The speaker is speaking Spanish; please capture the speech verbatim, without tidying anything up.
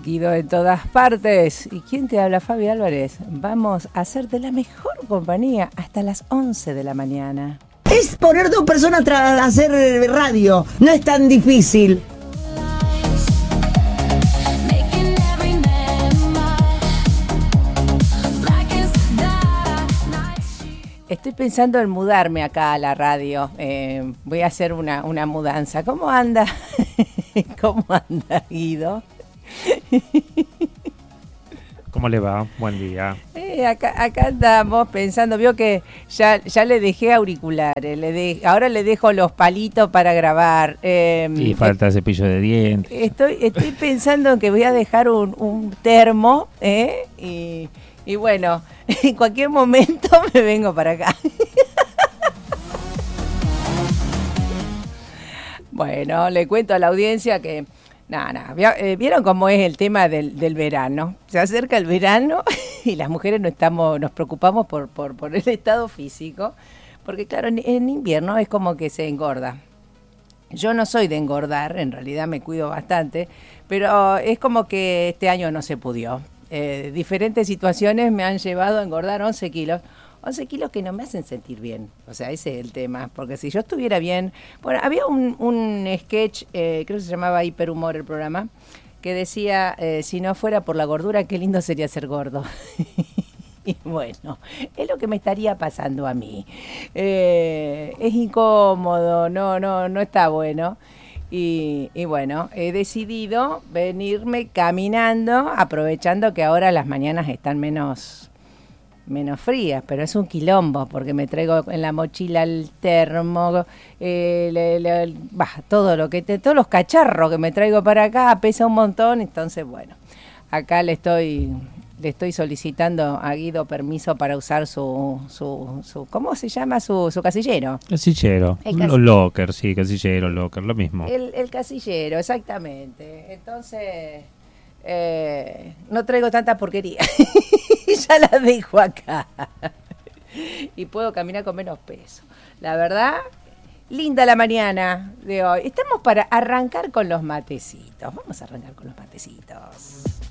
Guido en todas partes. ¿Y quién te habla? Fabi Álvarez. Vamos a hacerte la mejor compañía hasta las once de la mañana. Es poner dos personas a hacer radio. No es tan difícil. Estoy pensando en mudarme acá a la radio. Eh, voy a hacer una, una mudanza. ¿Cómo anda? ¿Cómo anda, Guido? ¿Cómo le va? Buen día. Eh, acá, acá andamos pensando, vio que ya, ya le dejé auriculares, le de, ahora le dejo los palitos para grabar. Eh, y falta eh, cepillo de dientes. Estoy, estoy pensando en que voy a dejar un, un termo, ¿eh? Y, y bueno, en cualquier momento me vengo para acá. Bueno, le cuento a la audiencia que... Nada, nada. Eh, ¿Vieron cómo es el tema del, del verano? Se acerca el verano y las mujeres no estamos, nos preocupamos por, por, por el estado físico, porque claro, en, en invierno es como que se engorda. Yo no soy de engordar, en realidad me cuido bastante, pero es como que este año no se pudió. Eh, diferentes situaciones me han llevado a engordar once kilos. once kilos que no me hacen sentir bien, o sea, ese es el tema, porque si yo estuviera bien... Bueno, había un, un sketch, eh, creo que se llamaba Hiperhumor el programa, que decía, eh, si no fuera por la gordura, qué lindo sería ser gordo. Y bueno, es lo que me estaría pasando a mí. Eh, es incómodo, no, no, no está bueno. Y, y bueno, he decidido venirme caminando, aprovechando que ahora las mañanas están menos... menos frías, pero es un quilombo porque me traigo en la mochila el termo, eh, le, le, bah, todo lo que te, todos los cacharros que me traigo para acá pesa un montón, entonces bueno, acá le estoy le estoy solicitando a Guido permiso para usar su su, su ¿cómo se llama? su, su casillero. Casillero, el casillero. Locker, sí, casillero, locker, lo mismo. El, el casillero, exactamente. Entonces eh, no traigo tanta porquería. Ya la dejo acá. Y puedo caminar con menos peso. La verdad, linda la mañana de hoy. Estamos para arrancar con los matecitos. Vamos a arrancar con los matecitos.